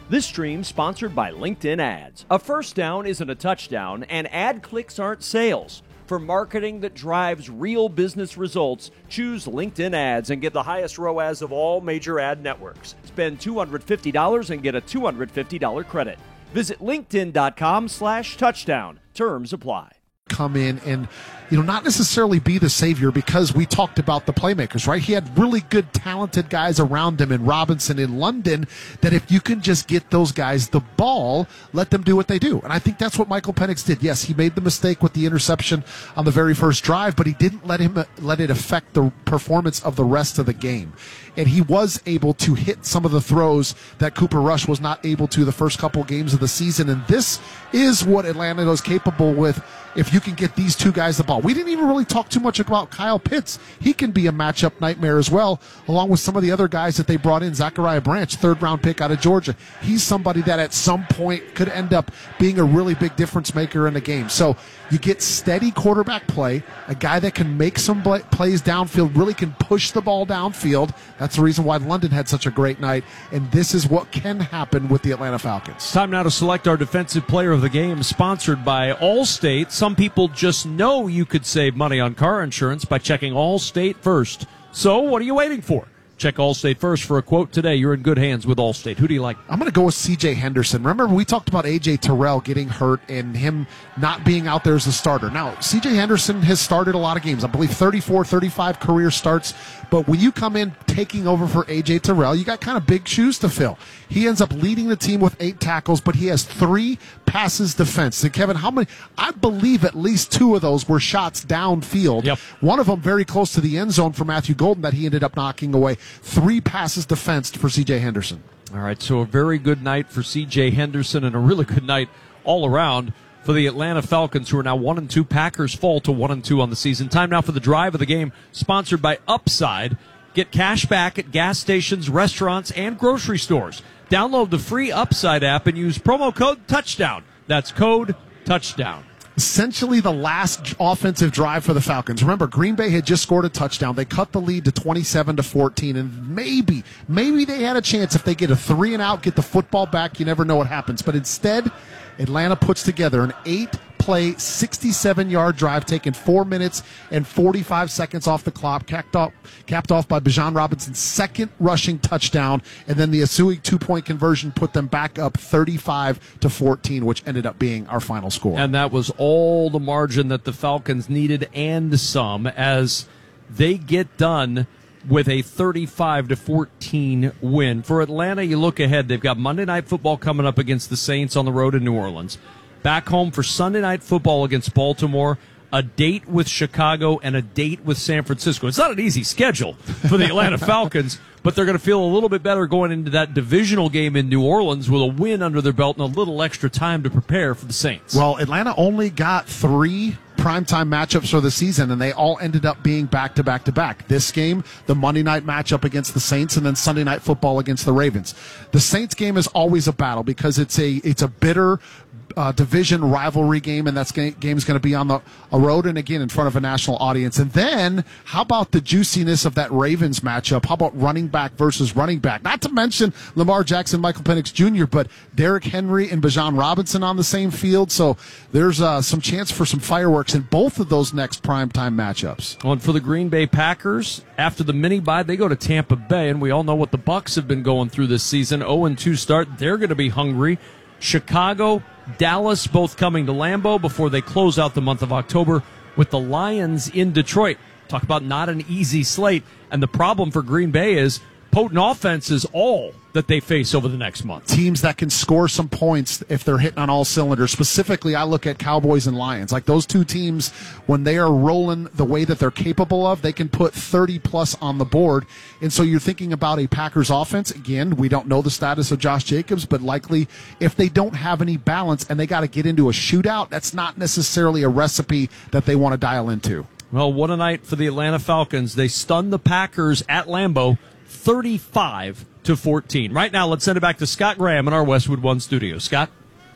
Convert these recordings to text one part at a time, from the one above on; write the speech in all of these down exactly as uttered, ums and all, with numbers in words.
This stream sponsored by LinkedIn Ads. A first down isn't a touchdown, and ad clicks aren't sales. For marketing that drives real business results, choose LinkedIn Ads and get the highest R O A S of all major ad networks. Spend two hundred fifty dollars and get a two hundred fifty dollars credit. Visit linkedin.com slash touchdown. Terms apply. Come in and, you know, not necessarily be the savior, because we talked about the playmakers, right? He had really good, talented guys around him in Robinson, in London, that if you can just get those guys the ball, let them do what they do. And I think that's what Michael Penix did. Yes, he made the mistake with the interception on the very first drive, but he didn't let him let it affect the performance of the rest of the game. And he was able to hit some of the throws that Cooper Rush was not able to the first couple games of the season. And this is what Atlanta is capable with if you can get these two guys the ball. We didn't even really talk too much about Kyle Pitts. He can be a matchup nightmare as well, along with some of the other guys that they brought in. Zachariah Branch, third-round pick out of Georgia. He's somebody that at some point could end up being a really big difference maker in the game. So you get steady quarterback play, a guy that can make some plays downfield, really can push the ball downfield. That's the reason why London had such a great night, and this is what can happen with the Atlanta Falcons. Time now to select our defensive player of the game, sponsored by Allstate. Some people just know you could save money on car insurance by checking Allstate first. So what are you waiting for? Check Allstate first for a quote today. You're in good hands with Allstate. Who do you like? I'm going to go with C J Henderson. Remember, we talked about A J Terrell getting hurt and him not being out there as a starter. Now, C J Henderson has started a lot of games. I believe thirty-four, thirty-five career starts. But when you come in taking over for A J Terrell, you got kind of big shoes to fill. He ends up leading the team with eight tackles, but he has three passes defense. And Kevin, how many? I believe at least two of those were shots downfield. Yep. One of them very close to the end zone for Matthew Golden that he ended up knocking away. Three passes defensed for C J Henderson. All right, so a very good night for C J Henderson and a really good night all around for the Atlanta Falcons, who are now one and two. Packers fall to one and two on the season. Time now for the drive of the game, sponsored by Upside. Get cash back at gas stations, restaurants, and grocery stores. Download the free Upside app and use promo code TOUCHDOWN. That's code TOUCHDOWN. Essentially the last offensive drive for the Falcons. Remember, Green Bay had just scored a touchdown. They cut the lead to twenty-seven to fourteen, and maybe, maybe they had a chance if they get a three and out, get the football back. You never know what happens. But instead, Atlanta puts together an eight-play, sixty-seven-yard drive, taking four minutes and forty-five seconds off the clock, capped off, capped off by Bijan Robinson's second rushing touchdown, and then the Asui two-point conversion put them back up thirty-five to fourteen, which ended up being our final score. And that was all the margin that the Falcons needed and some, as they get done with a thirty-five to fourteen win. For Atlanta, you look ahead. They've got Monday Night Football coming up against the Saints on the road in New Orleans. Back home for Sunday Night Football against Baltimore, a date with Chicago, and a date with San Francisco. It's not an easy schedule for the Atlanta Falcons, but they're going to feel a little bit better going into that divisional game in New Orleans with a win under their belt and a little extra time to prepare for the Saints. Well, Atlanta only got three primetime matchups for the season, and they all ended up being back-to-back-to-back. This game, the Monday night matchup against the Saints, and then Sunday Night Football against the Ravens. The Saints game is always a battle because it's a it's a bitter Uh, division rivalry game, and that game is going to be on the a road and again in front of a national audience. And then, how about the juiciness of that Ravens matchup? How about running back versus running back? Not to mention Lamar Jackson, Michael Penix Junior, but Derrick Henry and Bijan Robinson on the same field. So there's uh, some chance for some fireworks in both of those next primetime matchups. Well, and for the Green Bay Packers, after the mini-bye, they go to Tampa Bay, and we all know what the Bucs have been going through this season. oh and two start. They're going to be hungry. Chicago, Dallas, both coming to Lambeau before they close out the month of October with the Lions in Detroit. Talk about not an easy slate. And the problem for Green Bay is potent offense is all that they face over the next month. Teams that can score some points if they're hitting on all cylinders. Specifically, I look at Cowboys and Lions. Like those two teams, when they are rolling the way that they're capable of, they can put thirty plus on the board. And so you're thinking about a Packers offense. Again, we don't know the status of Josh Jacobs, but likely if they don't have any balance and they got to get into a shootout, that's not necessarily a recipe that they want to dial into. Well, what a night for the Atlanta Falcons. They stunned the Packers at Lambeau thirty-five to fourteen. Right now, let's send it back to Scott Graham in our Westwood One studio. Scott?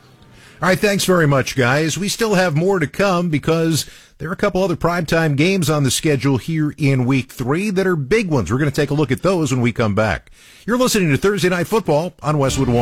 All right, thanks very much, guys. We still have more to come because there are a couple other primetime games on the schedule here in week three that are big ones. We're going to take a look at those when we come back. You're listening to Thursday Night Football on Westwood One.